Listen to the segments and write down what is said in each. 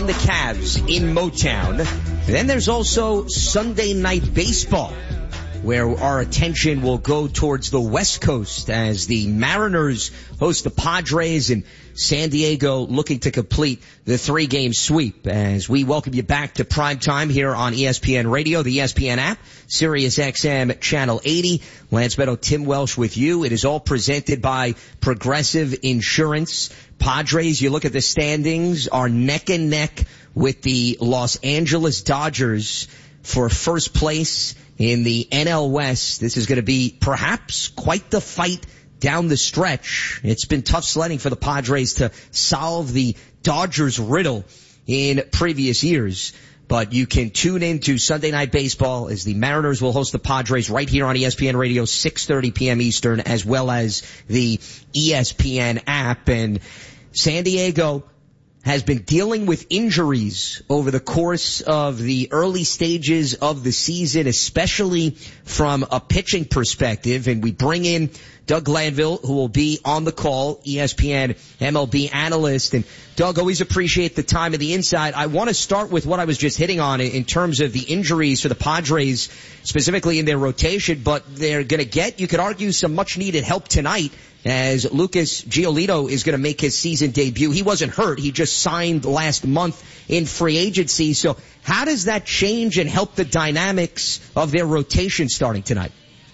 the Cavs in Motown. And then there's also Sunday Night Baseball, where our attention will go towards the West Coast as the Mariners host the Padres, and San Diego looking to complete the 3-game sweep. As we welcome you back to Prime Time here on ESPN Radio, the ESPN app, Sirius XM Channel 80. Lance Meadow, Tim Welsh with you. It is all presented by Progressive Insurance. Padres, you look at the standings, are neck and neck with the Los Angeles Dodgers for first place in the NL West. This is going to be perhaps quite the fight down the stretch. It's been tough sledding for the Padres to solve the Dodgers riddle in previous years. But you can tune into Sunday Night Baseball as the Mariners will host the Padres right here on ESPN Radio, 6:30 p.m. Eastern, as well as the ESPN app. And San Diego has been dealing with injuries over the course of the early stages of the season, especially from a pitching perspective. And we bring in Doug Glanville, who will be on the call, ESPN MLB analyst. And Doug, always appreciate the time and the insight. I want to start with what I was just hitting on in terms of the injuries for the Padres, specifically in their rotation, but they're going to get, you could argue, some much needed help tonight, as Lucas Giolito is going to make his season debut. He wasn't hurt. He just signed last month in free agency. So how does that change and help the dynamics of their rotation starting tonight?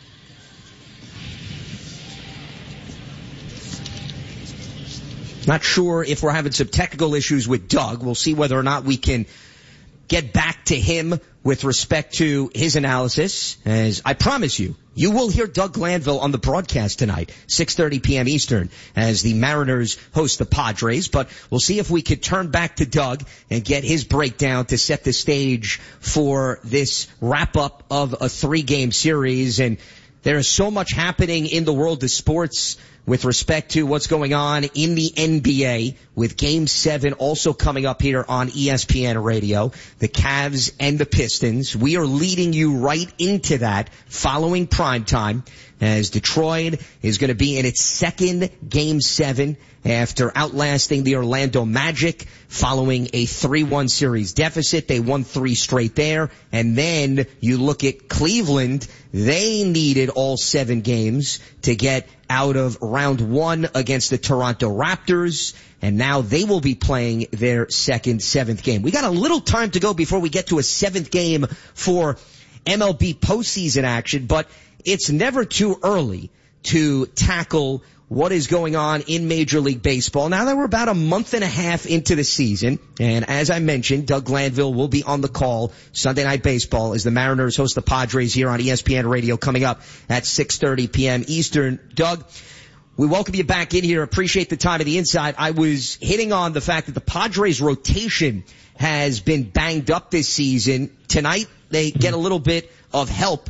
Not sure if we're having some technical issues with Doug. We'll see whether or not we can get back to him with respect to his analysis. As I promise you, you will hear Doug Glanville on the broadcast tonight, 6:30 p.m. Eastern, as the Mariners host the Padres. But we'll see if we could turn back to Doug and get his breakdown to set the stage for this wrap-up of a 3-game series. And there is so much happening in the world of sports with respect to what's going on in the NBA, with Game 7 also coming up here on ESPN Radio, the Cavs and the Pistons. We are leading you right into that following primetime, as Detroit is going to be in its second Game 7 after outlasting the Orlando Magic following a 3-1 series deficit. They won 3 straight there. And then you look at Cleveland. They needed all 7 games to get out of round 1 against the Toronto Raptors. And now they will be playing their second 7th game. We got a little time to go before we get to a 7th game for MLB postseason action, but it's never too early to tackle what is going on in Major League Baseball. Now that we're about a month and a half into the season, and as I mentioned, Doug Glanville will be on the call Sunday Night Baseball as the Mariners host the Padres here on ESPN Radio coming up at 6:30 p.m. Eastern. Doug, we welcome you back in here. Appreciate the time and the insight. I was hitting on the fact that the Padres rotation has been banged up this season. Tonight, they get a little bit of help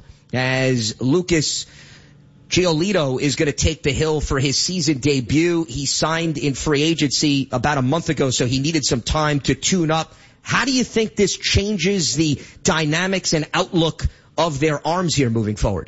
as Lucas Giolito is going to take the hill for his season debut. He signed in free agency about a month ago, so he needed some time to tune up. How do you think this changes the dynamics and outlook of their arms here moving forward?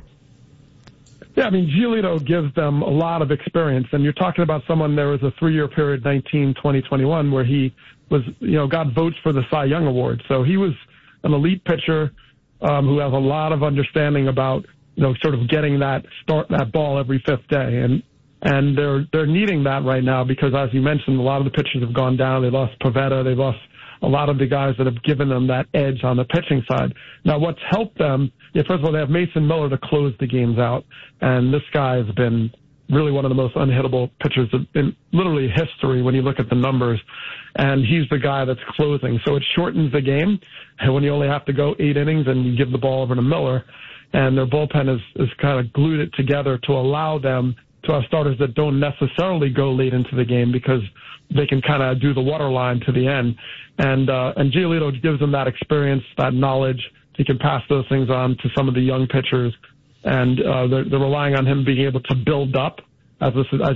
Yeah, I mean, Giolito gives them a lot of experience, and you're talking about someone, there was a 3-year period, 19, 20, 21, where he was, got votes for the Cy Young Award. So he was an elite pitcher who has a lot of understanding about, sort of getting that ball every 5th day. And they're needing that right now because, as you mentioned, a lot of the pitchers have gone down. They lost Pivetta. They lost a lot of the guys that have given them that edge on the pitching side. Now, what's helped them, first of all, they have Mason Miller to close the games out. And this guy has been really one of the most unhittable pitchers in literally history when you look at the numbers. And he's the guy that's closing. So it shortens the game. And when you only have to go 8 innings and you give the ball over to Miller, and their bullpen is kind of glued it together to allow them to have starters that don't necessarily go late into the game because they can kind of do the water line to the end. And Giolito gives them that experience, that knowledge. He can pass those things on to some of the young pitchers. And they're relying on him being able to build up as